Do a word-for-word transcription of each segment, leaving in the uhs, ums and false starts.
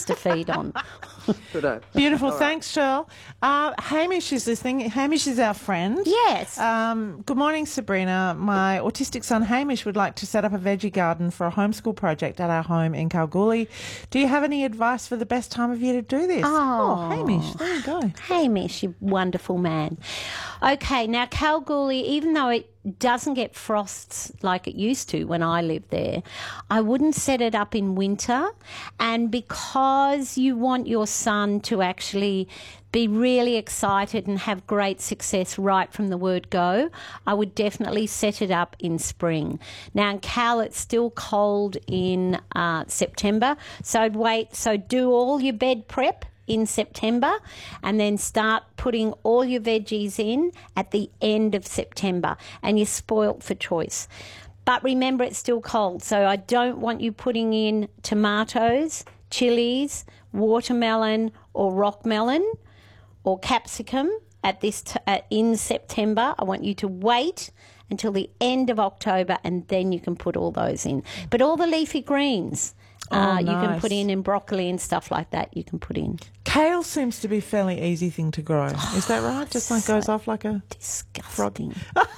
to feed on. Beautiful. Thanks, Cheryl. Uh, Hamish is listening. Hamish is our friend. Yes. Um, good morning, Sabrina. My autistic son Hamish would like to set up a veggie garden for a homeschool project at our home in Kalgoorlie. Do you have any advice for the best time of year to do this? Oh, oh Hamish, there you go. Hamish, you wonderful man. Okay, now Kalgoorlie, even though it doesn't get frosts like it used to when I lived there, I wouldn't set it up in winter. And because you want your son to actually be really excited and have great success right from the word go, I would definitely set it up in spring. Now in Cal, it's still cold in uh, September, so I'd wait. So do all your bed prep in September and then start putting all your veggies in at the end of September, and you're spoilt for choice. But remember, it's still cold, so I don't want you putting in tomatoes, chilies, watermelon or rock melon or capsicum at this t- uh, in September. I want you to wait until the end of October and then you can put all those in. But all the leafy greens, Oh, uh, nice. you can put in, and broccoli and stuff like that you can put in. Kale seems to be a fairly easy thing to grow. Is that right? Just like so goes off like a disgusting.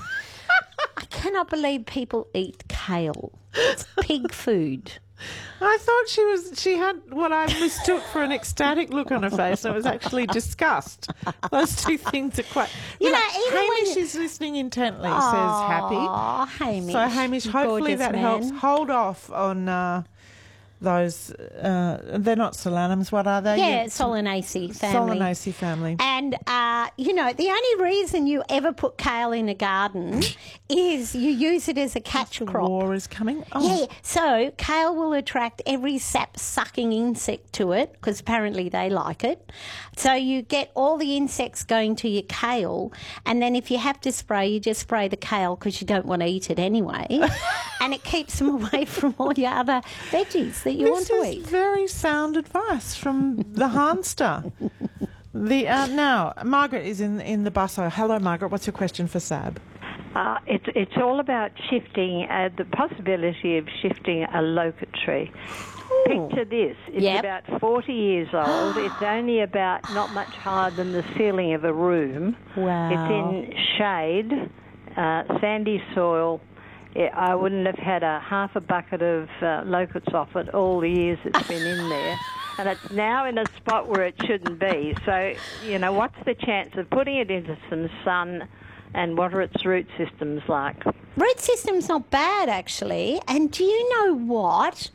I cannot believe people eat kale. It's pig food. I thought she was. She had what I mistook for an ecstatic look on her face. It was actually disgust. Those two things are quite. You Look, know, even Hamish when- is listening intently. Says happy. Oh, Hamish. So Hamish, hopefully gorgeous that man. helps. Hold off on uh, those. Uh, they're not solanums. What are they? Yeah, You- Solanaceae family. Solanaceae family. And, uh, you know, the only reason you ever put kale in a garden is you use it as a catch The crop. war is coming. Oh. Yeah, so kale will attract every sap-sucking insect to it because apparently they like it. So you get all the insects going to your kale, and then if you have to spray, you just spray the kale because you don't want to eat it anyway, and it keeps them away from all your other veggies that you This want to is eat. very sound advice from the Hanster. The uh, now Margaret is in in the bus. So hello, Margaret. What's your question for Sab? Uh, it's it's all about shifting, uh, the possibility of shifting a locust tree. Picture this: it's Yep. about forty years old. It's only about not much higher than the ceiling of a room. Wow. It's in shade, uh, sandy soil. It, I wouldn't have had a half a bucket of uh, locusts off it all the years it's been in there. And it's now in a spot where it shouldn't be. So, you know, what's the chance of putting it into some sun, and what are its root systems like? Root system's not bad, actually. And do you know what?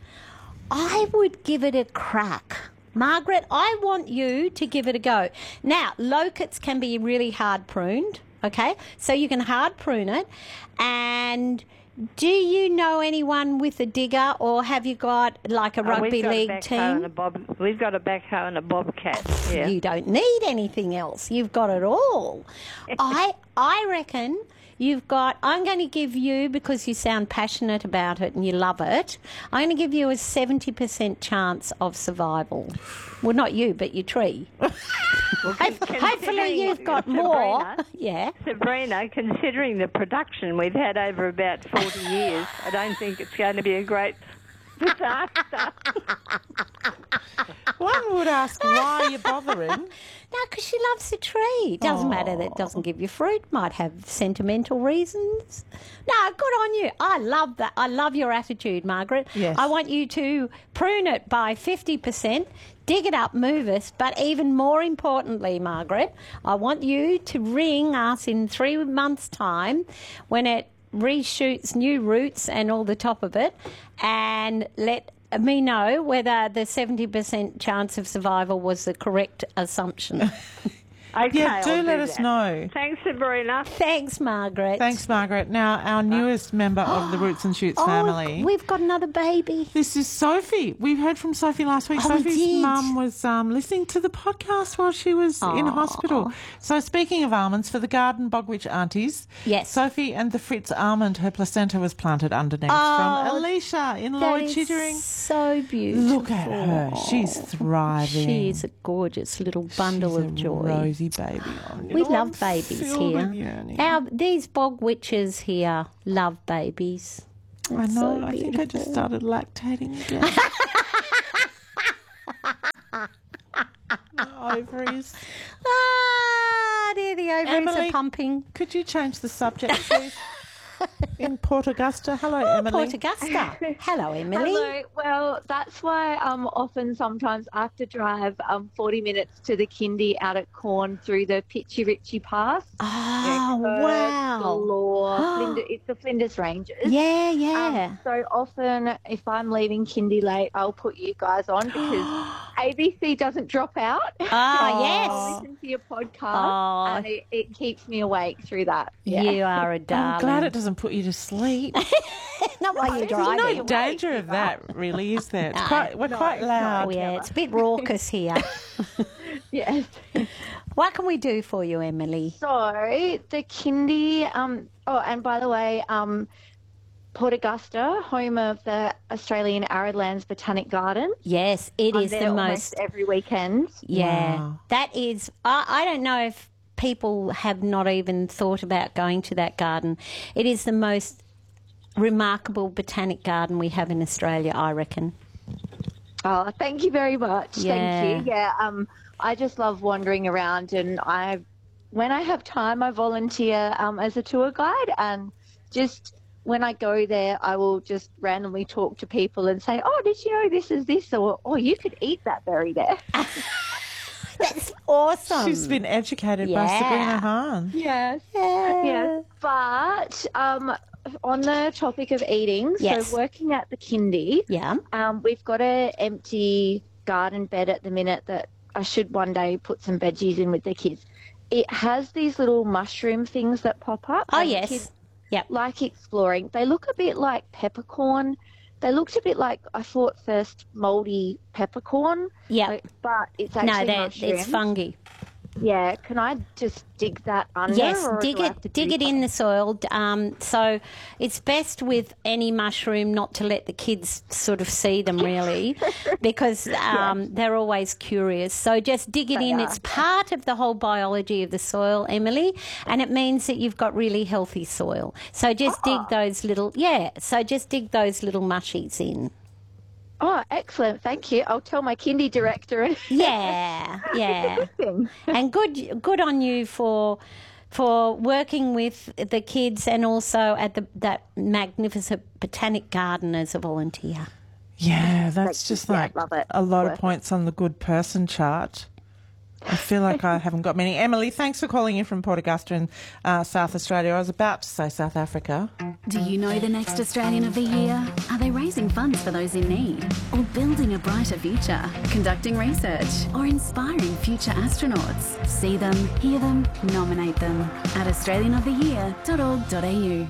I would give it a crack. Margaret, I want you to give it a go. Now, locusts can be really hard pruned, okay? So you can hard prune it. And do you know anyone with a digger, or have you got like a Uh, rugby we've got league a backhoe team? and a bob, we've got a backhoe and a bobcat. Yeah. You don't need anything else. You've got it all. I I reckon you've got, I'm going to give you, because you sound passionate about it and you love it, I'm going to give you a seventy percent chance of survival. Well, not you, but your tree. Well, Hope- con- Hopefully considering- you've got more. Sabrina, Yeah. Sabrina, considering the production we've had over about forty years, I don't think it's going to be a great disaster. One would ask why you're bothering. No, because she loves the tree. Doesn't matter that it doesn't give you fruit. Might have sentimental reasons. No, good on you. I love that. I love your attitude, Margaret. Yes. I want you to prune it by fifty percent, dig it up, move it. But even more importantly, Margaret, I want you to ring us in three months' time when it reshoots new roots and all the top of it, and let me know whether the seventy percent chance of survival was the correct assumption. Okay, Yeah, do I'll let us that. know. Thanks, Sabrina. Thanks, Margaret. Thanks, Margaret. Now, our newest member of the Roots and Shoots Oh, family. we've got another baby. This is Sophie. We heard from Sophie last week. Oh, we Sophie's did. mum was um, listening to the podcast while she was in hospital. So speaking of almonds, for the Garden Bogwitch aunties, Yes. Sophie and the Fritz almond, her placenta was planted underneath Oh, from Alicia in That Lower is Chittering. so beautiful. Look at her. She's thriving. She is a gorgeous little bundle She's of a joy. rosy baby. Oh, We I'm love babies filled here. with yearning. Our, these bog witches here love babies. I It's know. so I think I just beautiful. started lactating again. ovaries. Ah, dear, the ovaries Emily, are pumping. Could you change the subject, please? In Port Augusta. Hello, Emily. Port Augusta. Hello, Emily. Hello. Well, that's why um often sometimes I have to drive um forty minutes to the kindy out at Corn through the Pitchy Ritchie Pass. Oh, Birds wow. galore. Flinders, it's the Flinders Ranges. Yeah, yeah. Um, so often, if I'm leaving kindy late, I'll put you guys on because A B C doesn't drop out. Oh, I'll yes. listen to your podcast, Oh. and it, it keeps me awake through that. Yeah. You are a darling. I'm glad it doesn't put you to sleep. Not while you're There's driving. no danger of that, really, is there? It's No. quite, we're No, quite no. loud. Oh, yeah, it's a bit raucous here. Yes. What can we do for you, Emily? So the kindy. Um. Oh, and by the way, um, Port Augusta, home of the Australian Aridlands Botanic Garden. Yes, it I'm is there the almost most. every weekend. Yeah, Wow. that is. I, I don't know if people have not even thought about going to that garden. It is the most remarkable botanic garden we have in Australia, I reckon. Oh, thank you very much. Yeah. Thank you. Yeah. Um, I just love wandering around, and I, when I have time, I volunteer um as a tour guide, and just when I go there, I will just randomly talk to people and say, "Oh, did you know this is this?" or "Oh, you could eat that berry there." That's awesome. She's been educated by Yeah. Sabrina Hahn. Yes. Yeah. Yeah. But um, on the topic of eating, Yes. so working at the kindy, Yeah. um, we've got an empty garden bed at the minute that I should one day put some veggies in with the kids. It has these little mushroom things that pop up. Oh, and yes. kids Yep. like exploring. They look a bit like peppercorn. They looked a bit like, I thought first, mouldy peppercorn. Yep. But- But it's No, actually they're, mushrooms. it's fungi. Yeah. Can I just dig that under? Yes, or dig do I have to it, dig do it in the soil. Um, so it's best with any mushroom not to let the kids sort of see them really, because um, they're always curious. So just dig it They in. are. It's part of the whole biology of the soil, Emily, and it means that you've got really healthy soil. So just dig those little, yeah. So just dig those little mushies in. Oh, excellent. Thank you. I'll tell my kindy director. Yeah, yeah. And good good on you for for working with the kids and also at the that magnificent botanic garden as a volunteer. Yeah, that's Thank you. just Yeah, like love it. a lot Worth of it. points on the good person chart. I feel like I haven't got many. Emily, thanks for calling in from Port Augusta in uh, South Australia. I was about to say South Africa. Do you know the next Australian of the Year? Are they raising funds for those in need? Or building a brighter future? Conducting research? Or inspiring future astronauts? See them, hear them, nominate them at australian of the year dot org dot a u.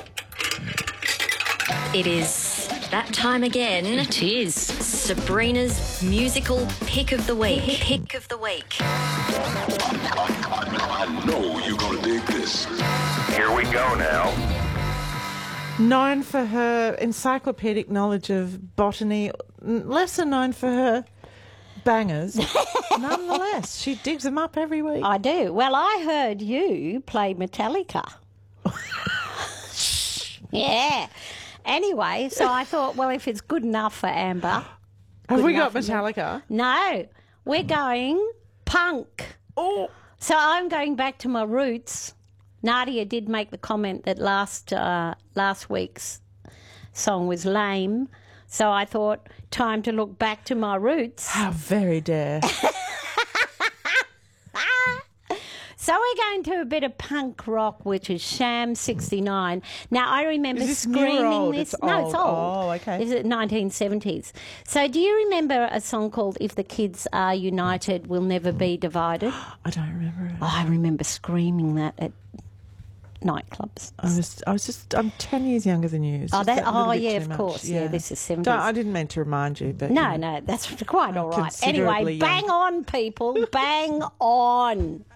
It is that time again. It is. Sabrina's musical pick of the week. Pick of the week. I know you're gonna dig this. Here we go now. Known for her encyclopedic knowledge of botany, n- lesser known for her bangers. Nonetheless, she digs them up every week. I do. Well, I heard you play Metallica. Yeah. Anyway, so I thought, well, if it's good enough for Amber. Have good we got enough for me. Metallica? No, we're going punk. Oh, So I'm going back to my roots. Nadia did make the comment that last uh, last week's song was lame. So I thought, time to look back to my roots. how very dare. So we're going to a bit of punk rock, which is Sham sixty-nine. Now, I remember Is this new or screaming old? this. It's No, it's old. old. Oh, okay. This is nineteen seventies. So do you remember a song called If the Kids Are United, We'll Never Be Divided? I don't remember it. Oh, I remember screaming that at nightclubs. I was, I was just, I'm ten years younger than you. It's Oh, just that- little oh, bit yeah, too of much. course. Yeah, this is seventies. Don't, I didn't mean to remind you, but No, you know. no, that's quite all right. considerably Anyway, young. bang on, people. Bang on.